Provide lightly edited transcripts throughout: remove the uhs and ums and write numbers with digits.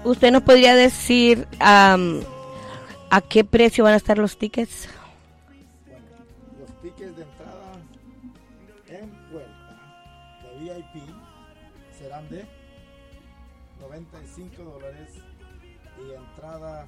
¿Usted nos podría decir a qué precio van a estar los tickets? Bueno, los tickets de entrada en puerta de VIP serán de $95 y entrada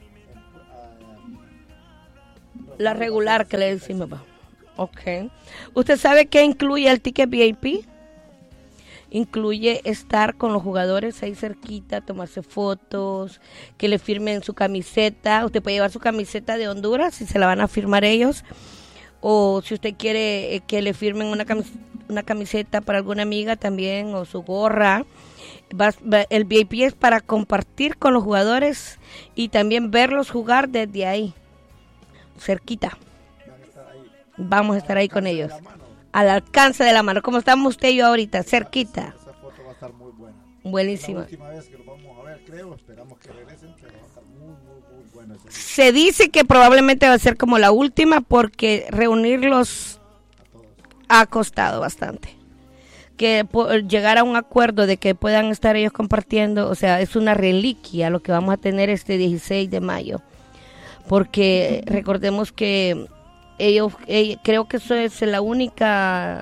la regular que le decimos. Ok. ¿Usted sabe qué incluye el ticket VIP? Incluye estar con los jugadores ahí cerquita, tomarse fotos, que le firmen su camiseta. Usted puede llevar su camiseta de Honduras si se la van a firmar ellos. O si usted quiere que le firmen una camiseta para alguna amiga también, o su gorra. El VIP es para compartir con los jugadores y también verlos jugar desde ahí, cerquita. Vamos a estar ahí con ellos. Al alcance de la mano, como estamos usted y yo ahorita, cerquita. Esa foto va a estar muy buena. Buenísima. La última vez que lo vamos a ver, creo, esperamos que regresen, pero va a estar muy buena. Se dice que probablemente va a ser como la última porque reunirlos ha costado bastante. Que llegar a un acuerdo de que puedan estar ellos compartiendo, o sea, es una reliquia lo que vamos a tener este 16 de mayo. Porque recordemos que ellos creo que eso es la única,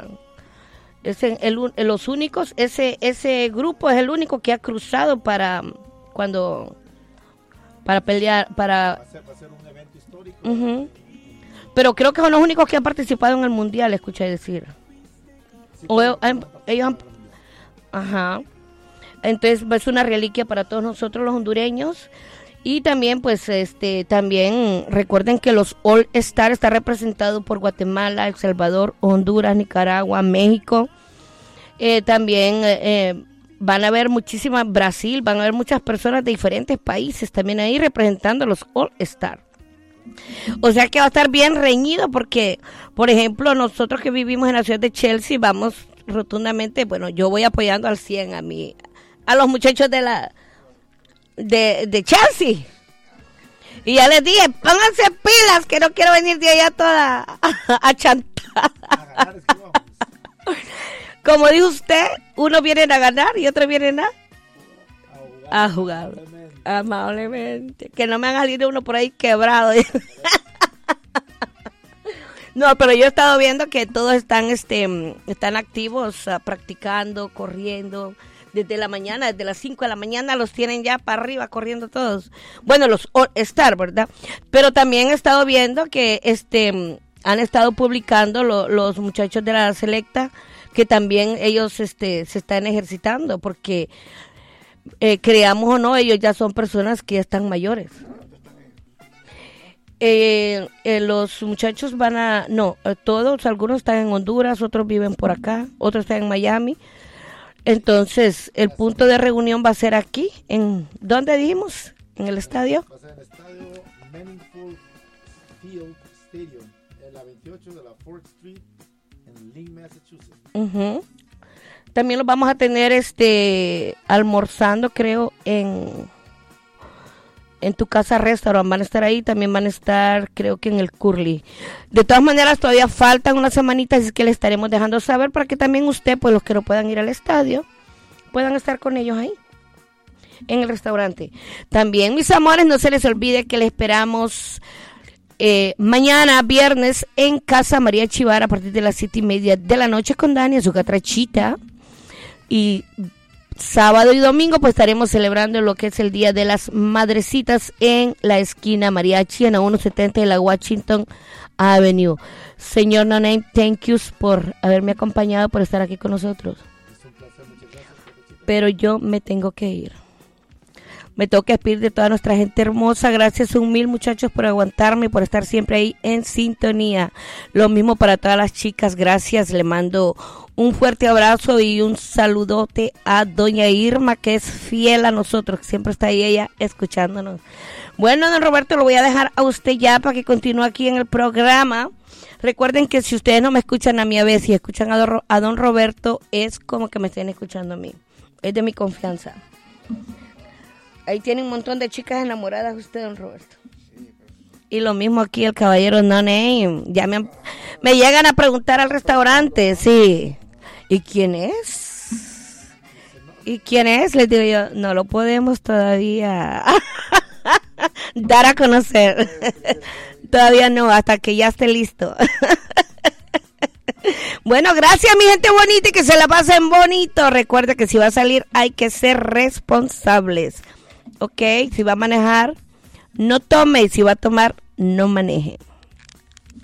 los únicos, ese grupo es el único que ha cruzado para pelear, para... Va a ser un evento histórico. Uh-huh. Pero creo que son los únicos que han participado en el mundial, escuché decir. Sí, Ellos han... Ajá. Entonces es una reliquia para todos nosotros los hondureños. Y también, pues, también recuerden que los All Star está representado por Guatemala, El Salvador, Honduras, Nicaragua, México. También van a haber Brasil, van a haber muchas personas de diferentes países también ahí representando los All Star. O sea que va a estar bien reñido porque, por ejemplo, nosotros que vivimos en la ciudad de Chelsea, vamos rotundamente, bueno, yo voy apoyando al 100 a los muchachos de Chelsea. Y ya les dije, pónganse pilas, que no quiero venir de allá toda a chantar. Como dijo usted, unos vienen a ganar y otros vienen a jugar. Amablemente. Que no me haga salir uno por ahí quebrado. No, pero yo he estado viendo que todos están activos, practicando, corriendo. Desde la mañana, desde las 5 de la mañana los tienen ya para arriba corriendo todos. Bueno, los All Star, ¿verdad? Pero también he estado viendo que han estado publicando los muchachos de la selecta que también ellos se están ejercitando porque creamos o no, ellos ya son personas que ya están mayores. Los muchachos todos, algunos están en Honduras, otros viven por acá, otros están en Miami. Entonces, el punto de reunión va a ser aquí, ¿dónde dijimos? ¿En el estadio? Va a ser en el estadio Meaningful Field Stadium, en la 28 de la 4th Street, en Lynn, Massachusetts. Uh-huh. También los vamos a tener almorzando, creo, en tu casa restaurant. Van a estar ahí, también van a estar, creo que en el Curly. De todas maneras, todavía faltan unas semanitas, así que les estaremos dejando saber para que también usted, pues los que no puedan ir al estadio, puedan estar con ellos ahí, en el restaurante. También, mis amores, no se les olvide que les esperamos mañana, viernes, en Casa María Chivar, a partir de las 7:30 de la noche con Dani, su catrachita. Y sábado y domingo pues estaremos celebrando lo que es el Día de las Madrecitas en la esquina Mariachi, en la 170 de la Washington Avenue. Señor No Name, thank you por haberme acompañado, por estar aquí con nosotros. Es un placer, muchas gracias. Pero yo me tengo que ir. Me tengo que despedir de toda nuestra gente hermosa. Gracias 1000 muchachos por aguantarme, por estar siempre ahí en sintonía. Lo mismo para todas las chicas. Gracias. Le mando un fuerte abrazo y un saludote a doña Irma, que es fiel a nosotros, que siempre está ahí ella escuchándonos. Bueno, don Roberto, lo voy a dejar a usted ya para que continúe aquí en el programa. Recuerden que si ustedes no me escuchan a mí a veces y escuchan a don Roberto, es como que me estén escuchando a mí. Es de mi confianza. Ahí tiene un montón de chicas enamoradas de usted, don Roberto. Y lo mismo aquí el caballero No Name. Ya me llegan a preguntar al restaurante, sí. ¿Y quién es? ¿Y quién es? Les digo yo, no lo podemos todavía dar a conocer. Todavía no, hasta que ya esté listo. Bueno, gracias mi gente bonita y que se la pasen bonito. Recuerda que si va a salir hay que ser responsables. Ok, si va a manejar, no tome, y si va a tomar, no maneje.